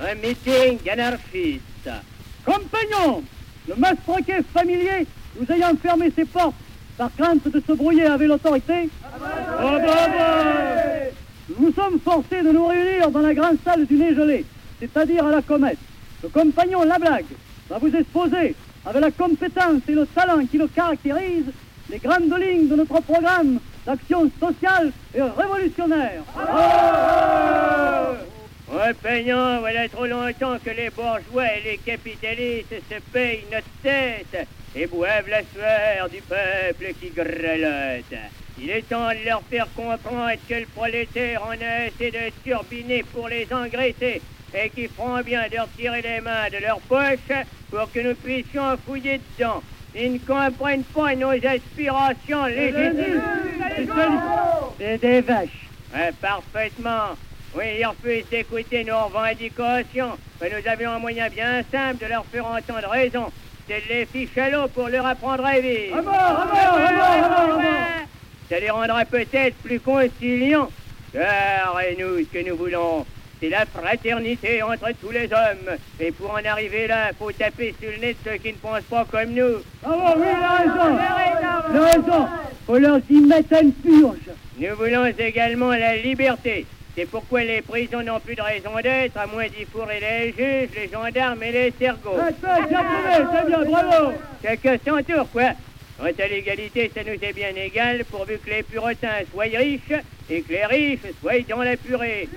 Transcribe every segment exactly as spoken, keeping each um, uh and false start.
Un meeting d'anarchistes. Compagnons, le mastroquet familier, nous ayant fermé ses portes par crainte de se brouiller avec l'autorité, oh, nous nous sommes forcés de nous réunir dans la grande salle du nez gelé, c'est-à-dire à la comète. Le compagnon Lablague va vous exposer, avec la compétence et le talent qui le caractérisent, les grandes lignes de notre programme d'action sociale et révolutionnaire. Compagnons, voilà trop longtemps que les bourgeois et les capitalistes se payent notre tête et boivent la sueur du peuple qui grelotte. Il est temps de leur faire comprendre que le prolétaire en a assez de turbiner pour les engraisser et qu'ils feront bien de retirer les mains de leurs poches pour que nous puissions fouiller dedans. Ils ne comprennent pas nos aspirations légitimes. C'est des vaches. Ouais, parfaitement. Oui, ils refusent d'écouter nos revendications. Mais nous avions un moyen bien simple de leur faire entendre raison. C'est de les ficher à l'eau pour leur apprendre à vivre. À mort, à mort, à mort, à mort, à mort. Ça les rendra peut-être plus conciliants. Car et nous, ce que nous voulons, c'est la fraternité entre tous les hommes. Et pour en arriver là, il faut taper sur le nez de ceux qui ne pensent pas comme nous. Ah bon, oui, il a raison. Il a raison. Faut leur y mettre une purge. Nous voulons également la liberté. C'est pourquoi les prisons n'ont plus de raison d'être, à moins d'y fourrer les juges, les gendarmes et les sergots. C'est bien trouvé, c'est bien, bravo. Chacun son tour, quoi. Quant à l'égalité, ça nous est bien égal, pourvu que les puritains soient riches et que les riches soient dans la purée.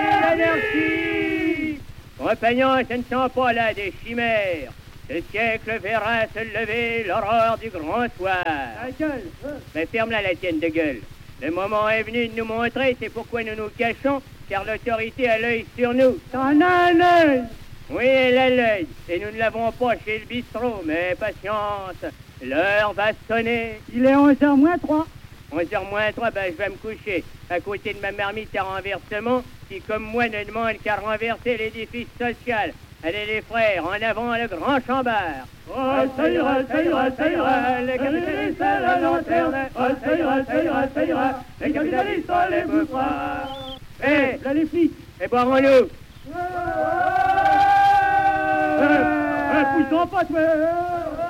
L'anarchie! Compagnons, ce ne sont pas là des chimères. Ce siècle verra se lever l'aurore du grand soir. La gueule. Mais ferme-la, la tienne de gueule. Le moment est venu de nous montrer, c'est pourquoi nous nous cachons, car l'autorité a l'œil sur nous. T'en as un œil. Oui, elle a l'œil, et nous ne l'avons pas chez le bistrot, mais patience, l'heure va sonner. Il est onze heures moins trois. onze heures moins trois, ben je vais me coucher, à côté de ma marmite à renversement, qui comme moi ne demande qu'à renverser l'édifice social. Allez les frères, en avant le grand chambard. Oh, ça ira, ça ira, ça ira, les capitalistes à la lanterne. Oh, ça ira, ça ira, ça ira, les capitalistes à les bouffards. Eh, là les flics. Et boirons-nous. Eh, poussons pas, toi.